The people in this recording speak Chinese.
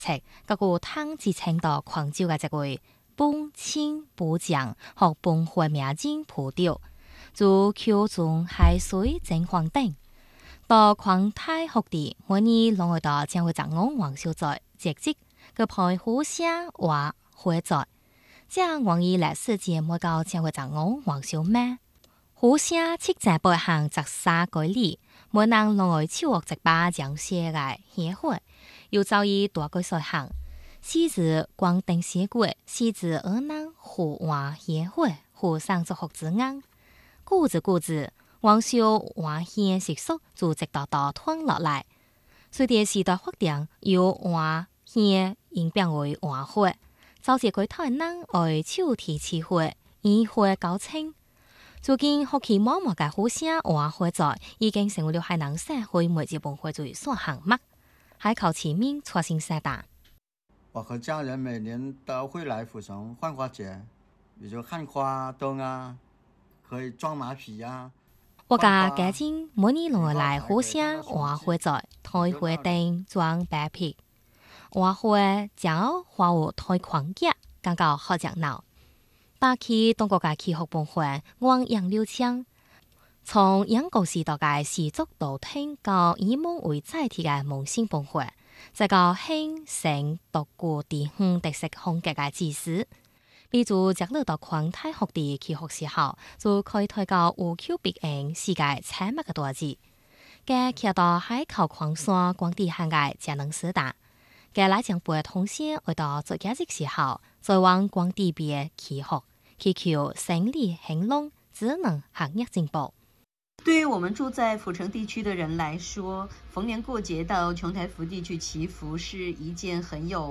赤嗰個湯之稱到광州嘅一位本清補將和本會名人普調，做橋中海水正黃等。到광太學地，每年攏會到將會長翁王秀在節節個派虎聲話會在，將王以歷史節目到將會長翁王秀咩？虎聲七在背行摘沙改理，每人攏會手握一把將寫嘅協會，又早已大改所行。昔日光定寫過，昔日二人互換協會，互相祝福之恩。故子。王秀換獻習俗就直到傳落來，隨着時代發展，由換獻演變為換會，造成佢台人愛手提詞會，以會交稱。如今學期默默嘅互相換會在，已經成為了海南社會每日文化最所行目，海口前面出現社大。 我和家人每年都會來府城換花節，比如看花燈啊，可以裝馬匹啊。 我家家境每年攏會來互相換會在，台會頂裝白皮，換會將花舞台框架，感覺好熱鬧。大氣東國嘅氣候文化，汪洋流暢。從英國時代嘅氏族道聽到以夢為載體嘅夢性文化，再到興盛獨具地方特色風格嘅祭祀。比如，直落到광太學地去學時候，就可以睇到烏丘別影世界產物嘅大字。嘅騎到海口礦山廣地行嘅才能師大，嘅來將背通先回到做假日時候，再往廣地邊去學，祈求生理興隆，智能行業進步。 對於我們住在府城地區的人來說，逢年過節到瓊台福地去祈福是一件很有